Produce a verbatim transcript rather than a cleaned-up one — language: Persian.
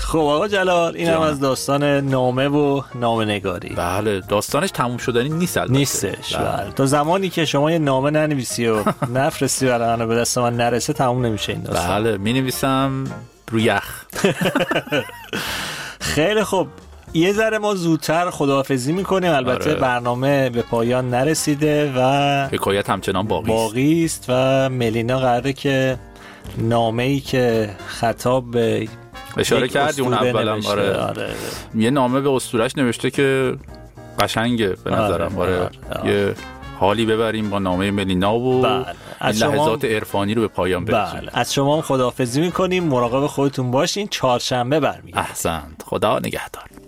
خب آقا جلال، این هم از داستان نامه و نامه‌نگاری. بله، داستانش تموم شدنی نیست البته. نیستش. بله. تا زمانی که شما یه نامه ننویسی و نفرستی برای من به دست من نرسه تموم نمیشه این داستان. بله، می‌نویسم روی یخ. خیلی خوب، یه ذره ما زودتر خداحافظی میکنیم. البته آره. برنامه به پایان نرسیده و حکایت همچنان باقی است. باقی است و ملینا قراره که نامه‌ای که خطاب به اشاره کردی اون اولم آره. آره یه نامه به اسطوره‌اش نوشته که قشنگه به نظرم. آره, آره. آره. یه حالی ببریم با نامه ملینا و بله. لحظات عرفانی رو به پایان برسونیم. بله. از شما هم خداحافظی میکنیم. مراقب خودتون باشین. چهارشنبه برمیگردیم. احسنت. خدا نگهدار.